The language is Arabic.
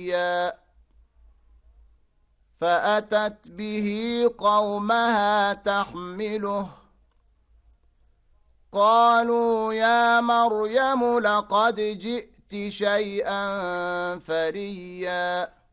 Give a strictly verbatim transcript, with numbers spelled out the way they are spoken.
فريا فأتت به قومها تحمله قالوا يا مريم لقد جئت شيئا فريا